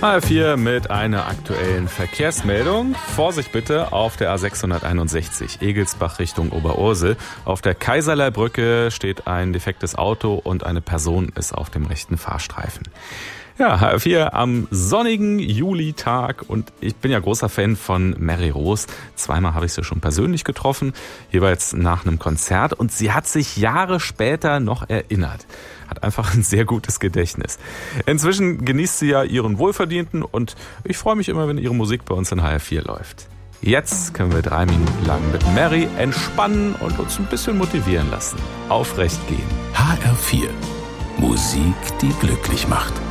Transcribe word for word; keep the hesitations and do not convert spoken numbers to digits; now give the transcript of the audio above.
H R vier mit einer aktuellen Verkehrsmeldung. Vorsicht bitte auf der A sechshunderteinundsechzig, Egelsbach Richtung Oberursel. Auf der Kaiserlei-Brücke steht ein defektes Auto und eine Person ist auf dem rechten Fahrstreifen. Ja, H R vier am sonnigen Julitag und ich bin ja großer Fan von Mary Rose. Zweimal habe ich sie schon persönlich getroffen, jeweils nach einem Konzert und sie hat sich Jahre später noch erinnert. Hat einfach ein sehr gutes Gedächtnis. Inzwischen genießt sie ja ihren Wohlverdienten und ich freue mich immer, wenn ihre Musik bei uns in H R vier läuft. Jetzt können wir drei Minuten lang mit Mary entspannen und uns ein bisschen motivieren lassen. Aufrecht gehen. H R vier. Musik, die glücklich macht.